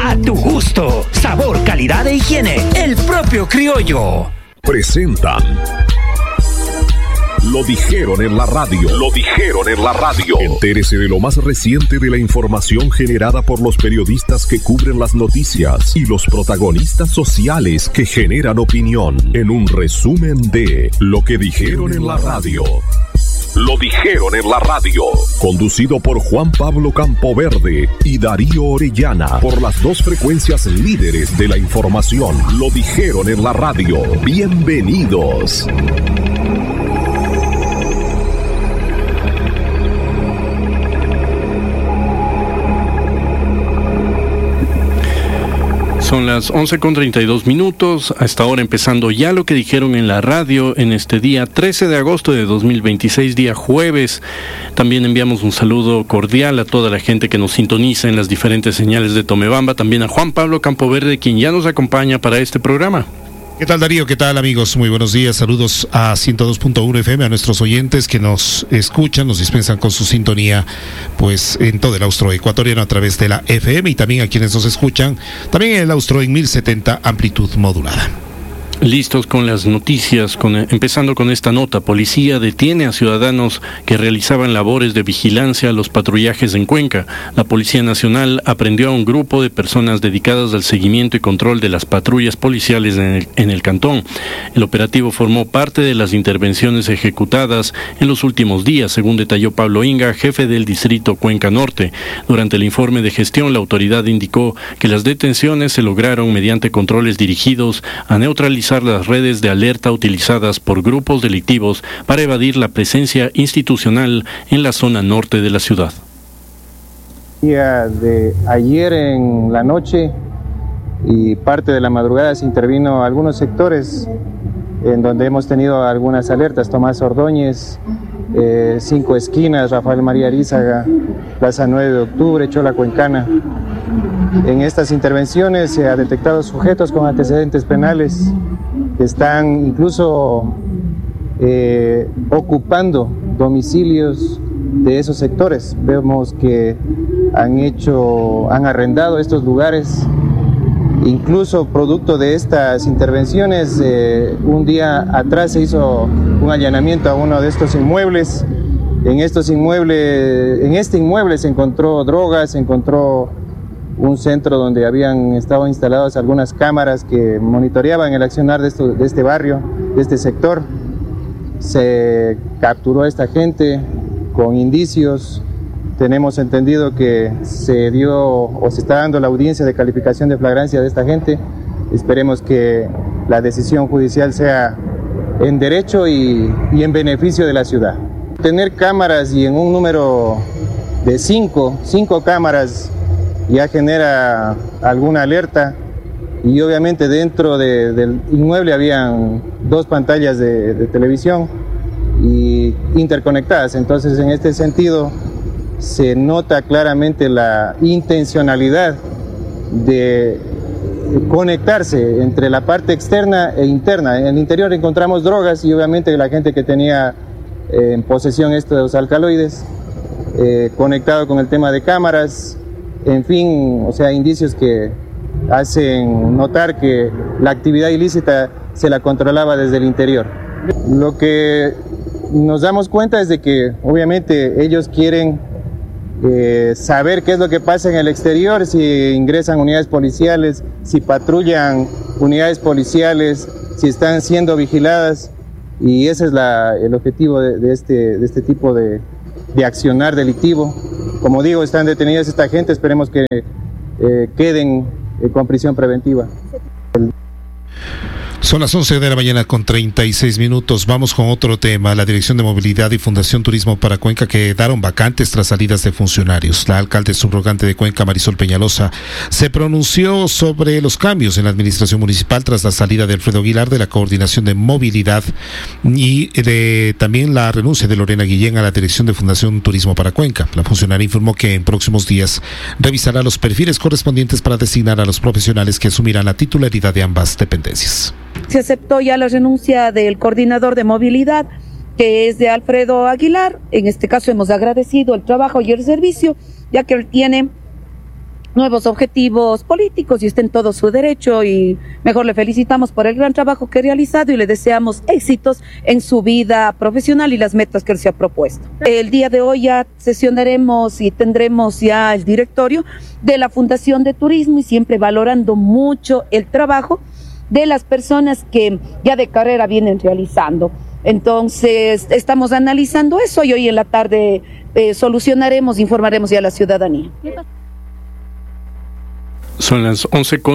A tu gusto. Sabor, calidad e higiene. El propio Criollo. Presentan. Lo dijeron en la radio. Lo dijeron en la radio. Entérese de lo más reciente de la información generada por los periodistas que cubren las noticias y los protagonistas sociales que generan opinión. En un resumen de Lo que dijeron en la radio. Lo dijeron en la radio. Conducido por Juan Pablo Campoverde y Darío Orellana. Por las dos frecuencias líderes de la información. Lo dijeron en la radio. Bienvenidos. Son las 11:32. A esta hora empezando ya lo que dijeron en la radio en este día 13 de agosto de 2026, día jueves. También enviamos un saludo cordial a toda la gente que nos sintoniza en las diferentes señales de Tomebamba. También a Juan Pablo Campoverde, quien ya nos acompaña para este programa. ¿Qué tal, Darío? ¿Qué tal, amigos? Muy buenos días. Saludos a 102.1 FM, a nuestros oyentes que nos escuchan, nos dispensan con su sintonía, pues en todo el austroecuatoriano a través de la FM, y también a quienes nos escuchan también en el austro en 1070 amplitud modulada. Listos con las noticias, empezando con esta nota. Policía detiene a ciudadanos que realizaban labores de vigilancia a los patrullajes en Cuenca. La Policía Nacional aprendió a un grupo de personas dedicadas al seguimiento y control de las patrullas policiales en el cantón. El operativo formó parte de las intervenciones ejecutadas en los últimos días, según detalló Pablo Inga, jefe del distrito Cuenca Norte. Durante el informe de gestión, la autoridad indicó que las detenciones se lograron mediante controles dirigidos a neutralizar las redes de alerta utilizadas por grupos delictivos para evadir la presencia institucional en la zona norte de la ciudad. Día de ayer en la noche y parte de la madrugada se intervino algunos sectores en donde hemos tenido algunas alertas: Tomás Ordóñez, 5 Esquinas, Rafael María Arizaga, Plaza 9 de Octubre, Chola Cuencana. En estas intervenciones se ha detectado sujetos con antecedentes penales que están incluso ocupando domicilios de esos sectores. Vemos que han arrendado estos lugares. Incluso producto de estas intervenciones, un día atrás se hizo un allanamiento a uno de estos inmuebles. En este inmueble se encontró drogas, se encontró un centro donde habían estado instaladas algunas cámaras que monitoreaban el accionar de este barrio, de este sector. Se capturó a esta gente con indicios. Tenemos entendido que se dio o se está dando la audiencia de calificación de flagrancia de esta gente. Esperemos que la decisión judicial sea en derecho y en beneficio de la ciudad. Tener cámaras y en un número de 5 cámaras ya genera alguna alerta, y obviamente dentro del inmueble habían 2 pantallas de televisión y interconectadas. Entonces, en este sentido se nota claramente la intencionalidad de conectarse entre la parte externa e interna. En el interior encontramos drogas y obviamente la gente que tenía en posesión estos alcaloides, conectado con el tema de cámaras. En fin, o sea, indicios que hacen notar que la actividad ilícita se la controlaba desde el interior. Lo que nos damos cuenta es de que obviamente ellos quieren saber qué es lo que pasa en el exterior, si ingresan unidades policiales, si patrullan unidades policiales, si están siendo vigiladas, y ese es el objetivo de este tipo de accionar delictivo. Como digo, están detenidas esta gente, esperemos que queden con prisión preventiva. Son las 11 de la mañana con 36 minutos. Vamos con otro tema. La Dirección de Movilidad y Fundación Turismo para Cuenca quedaron vacantes tras salidas de funcionarios. La alcalde subrogante de Cuenca, Marisol Peñalosa, se pronunció sobre los cambios en la administración municipal tras la salida de Alfredo Aguilar de la Coordinación de Movilidad y también la renuncia de Lorena Guillén a la Dirección de Fundación Turismo para Cuenca. La funcionaria informó que en próximos días revisará los perfiles correspondientes para designar a los profesionales que asumirán la titularidad de ambas dependencias. Se aceptó ya la renuncia del coordinador de movilidad, que es de Alfredo Aguilar. En este caso hemos agradecido el trabajo y el servicio, ya que él tiene nuevos objetivos políticos y está en todo su derecho, y mejor le felicitamos por el gran trabajo que ha realizado y le deseamos éxitos en su vida profesional y las metas que él se ha propuesto. El día de hoy ya sesionaremos y tendremos ya el directorio de la Fundación de Turismo, y siempre valorando mucho el trabajo de las personas que ya de carrera vienen realizando. Entonces estamos analizando eso y hoy en la tarde solucionaremos, informaremos ya a la ciudadanía. Son las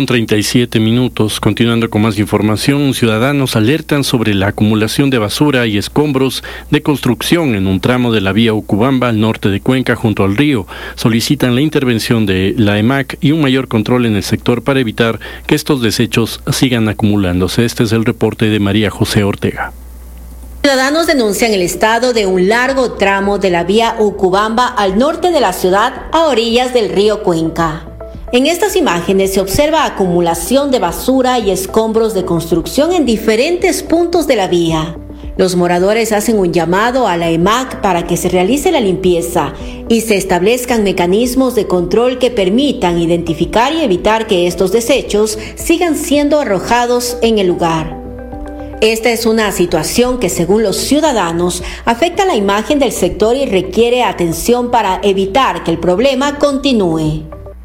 11:37. Continuando con más información, ciudadanos alertan sobre la acumulación de basura y escombros de construcción en un tramo de la vía Ucubamba al norte de Cuenca junto al río. Solicitan la intervención de la EMAC y un mayor control en el sector para evitar que estos desechos sigan acumulándose. Este es el reporte de María José Ortega. Ciudadanos denuncian el estado de un largo tramo de la vía Ucubamba al norte de la ciudad a orillas del río Cuenca. En estas imágenes se observa acumulación de basura y escombros de construcción en diferentes puntos de la vía. Los moradores hacen un llamado a la EMAC para que se realice la limpieza y se establezcan mecanismos de control que permitan identificar y evitar que estos desechos sigan siendo arrojados en el lugar. Esta es una situación que, según los ciudadanos, afecta la imagen del sector y requiere atención para evitar que el problema continúe.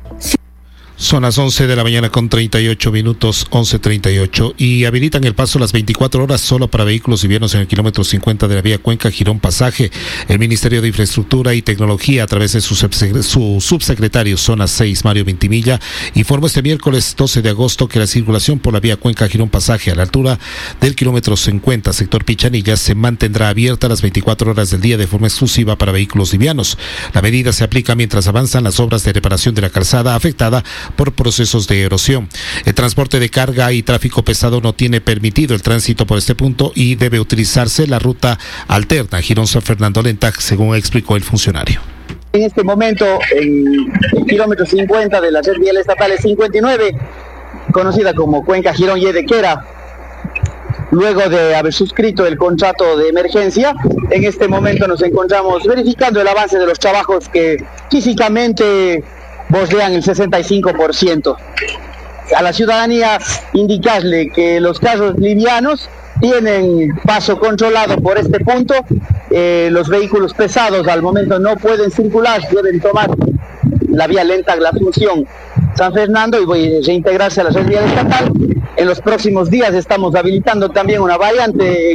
Son las 11 de la mañana con 38 minutos, 11:38, y habilitan el paso las 24 horas solo para vehículos livianos en el kilómetro 50 de la vía Cuenca Girón Pasaje. El Ministerio de Infraestructura y Tecnología, a través de su subsecretario Zona 6, Mario Ventimilla, informó este miércoles 12 de agosto que la circulación por la vía Cuenca Girón Pasaje a la altura del kilómetro 50, sector Pichanilla, se mantendrá abierta las 24 horas del día de forma exclusiva para vehículos livianos. La medida se aplica mientras avanzan las obras de reparación de la calzada afectada por procesos de erosión. El transporte de carga y tráfico pesado no tiene permitido el tránsito por este punto y debe utilizarse la ruta alterna Girón San Fernando Lentag, según explicó el funcionario. En este momento, en el kilómetro 50 de la red vial estatal 59, conocida como Cuenca Girón Yedequera, luego de haber suscrito el contrato de emergencia, en este momento nos encontramos verificando el avance de los trabajos que físicamente bosquean el 65%. A la ciudadanía indicarle que los carros livianos tienen paso controlado por este punto. Los vehículos pesados al momento no pueden circular, deben tomar la vía lenta, la función San Fernando, y reintegrarse a la red vial estatal. En los próximos días estamos habilitando también una variante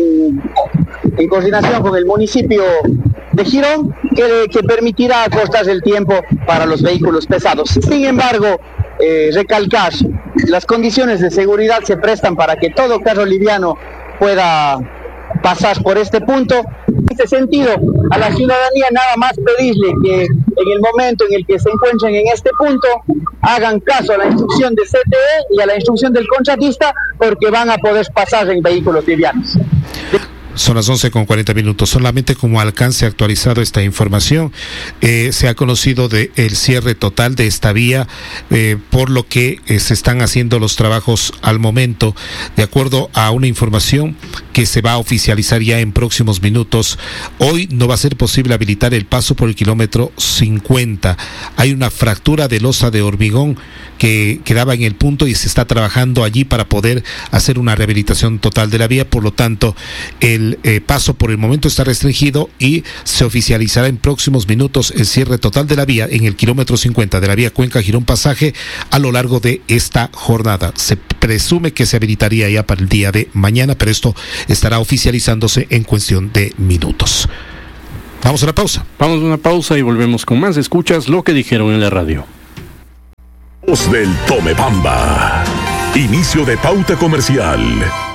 en coordinación con el municipio de Girón que permitirá acortar el tiempo para los vehículos pesados. Sin embargo, recalcar, las condiciones de seguridad se prestan para que todo carro liviano pueda pasar por este punto. En este sentido, a la ciudadanía nada más pedirle que en el momento en el que se encuentren en este punto hagan caso a la instrucción de CTE y a la instrucción del contratista, porque van a poder pasar en vehículos livianos. Son las 11:40. Solamente como alcance actualizado esta información, se ha conocido el cierre total de esta vía, por lo que se están haciendo los trabajos al momento, de acuerdo a una información que se va a oficializar ya en próximos minutos. Hoy no va a ser posible habilitar el paso por el kilómetro 50. Hay una fractura de losa de hormigón que quedaba en el punto y se está trabajando allí para poder hacer una rehabilitación total de la vía. Por lo tanto, el paso por el momento está restringido y se oficializará en próximos minutos el cierre total de la vía en el kilómetro 50 de la vía Cuenca Girón Pasaje a lo largo de esta jornada. Se presume que se habilitaría ya para el día de mañana, pero esto estará oficializándose en cuestión de minutos. Vamos a una pausa. Vamos a una pausa y volvemos con más. Escuchas lo que dijeron en la radio. Voz del Tomebamba. Inicio de pauta comercial.